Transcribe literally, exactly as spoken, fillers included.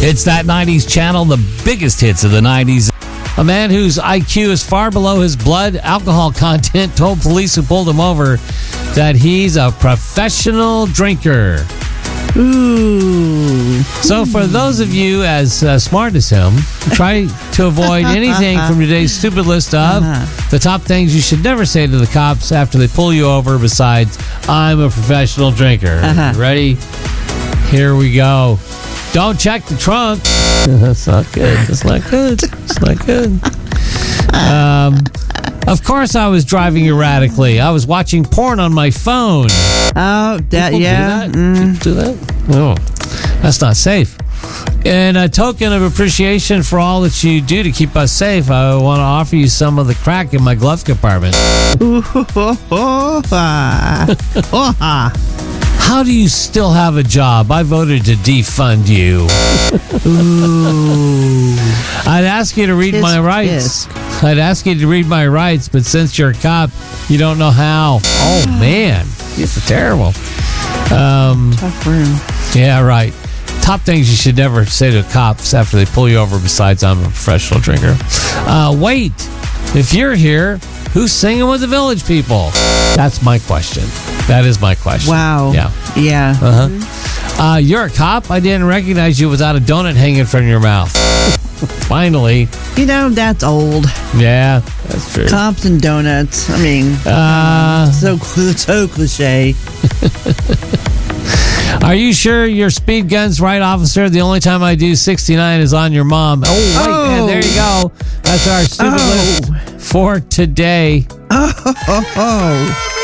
It's That nineties Channel, the biggest hits of the nineties. A man whose I Q is far below his blood alcohol content told police who pulled him over that he's a professional drinker. Ooh. So for those of you as uh, smart as him, try to avoid anything from today's stupid list of Uh-huh. the top things you should never say to the cops after they pull you over besides, I'm a professional drinker. Uh-huh. You ready? Here we go. Don't check the trunk. That's not good. That's not good. That's not good. Um, of course I was driving erratically. I was watching porn on my phone. Oh, that, People yeah. do that? Mm. People do that? No, that's not safe. In a token of appreciation for all that you do to keep us safe, I want to offer you some of the crack in my glove compartment. Ooh, oh, oh, ah. Oh, ah. How do you still have a job? I voted to defund you. Ooh. I'd ask you to read Tisk, my rights. I'd ask you to read my rights, but since you're a cop, you don't know how. Oh, man. This is terrible. Um, Tough room. yeah, right. Top things you should never say to cops after they pull you over besides I'm a professional drinker. Uh, wait. If you're here, who's singing with the Village People? That's my question. That is my question. Wow. Yeah. Yeah. Uh-huh. Uh, you're a cop? I didn't recognize you without a donut hanging from your mouth. Finally. You know, that's old. Yeah, that's true. Cops and donuts. I mean, Uh, so so cliche. are you sure your speed gun's right, officer? The only time I do sixty-nine is on your mom. Oh, wait, Oh. man, there you go. That's our stupid Oh. list for today. Oh, oh, oh.